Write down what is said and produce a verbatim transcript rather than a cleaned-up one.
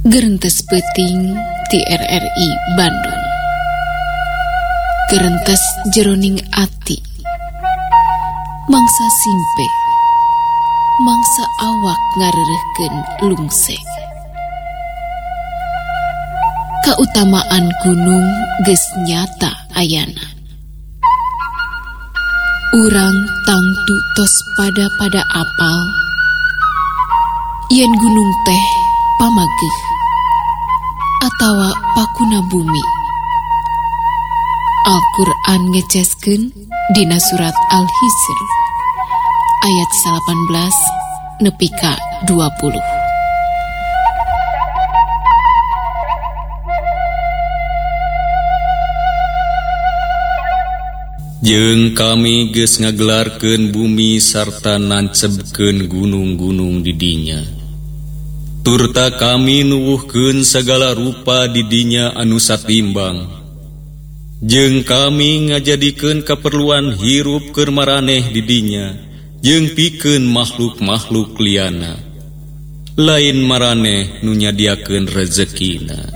Gerentes Peuting T R R I Bandung. Gerentes jeroning ati, mangsa simpe, mangsa awak ngarerehkeun lungsek. Kautamaan gunung geus nyata ayana. Urang tangtu tos pada-pada apal, yen gunung teh pamageh atawa pakuna bumi. Al-Quran ngeceskeun dina surat Al-Hisr ayat salapan belas nepi ka dua puluh. Jeung kami geus ngagelarkeun bumi sarta nancebkeun gunung-gunung di dinya. Turta kami nuwuhkeun sagala rupa di dinya anu satimbang. Jeung kami ngajadikeun kaperluan hirup keur maraneh di dinya, jeung pikeun makhluk-makhluk liana. Lain maraneh nu nyadiakeun rezekina.